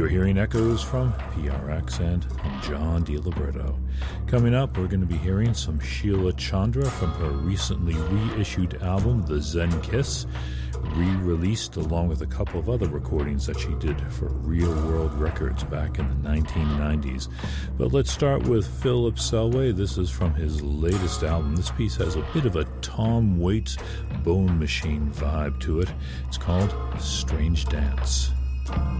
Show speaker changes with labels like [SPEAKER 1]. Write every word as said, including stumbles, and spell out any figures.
[SPEAKER 1] You're hearing echoes from P R X and John DiLiberto. Coming up, we're going to be hearing some Sheila Chandra from her recently reissued album, The Zen Kiss, re-released along with a couple of other recordings that she did for Real World Records back in the nineteen nineties. But let's start with Philip Selway. This is from his latest album. This piece has a bit of a Tom Waits Bone Machine vibe to it. It's called Strange Dance.